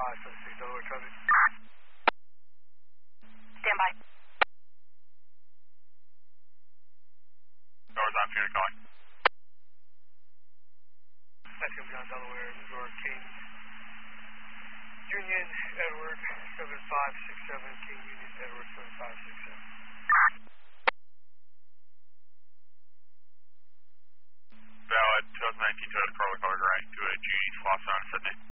576 Delaware traffic. Stand by. North on Phoenix calling. Mexico Beyond Delaware, New York, King Union, Edward 7567, King Union, Edward 7567. Valid 2019 Toyota Corolla Color Gray to a G, Flosson, Sydney.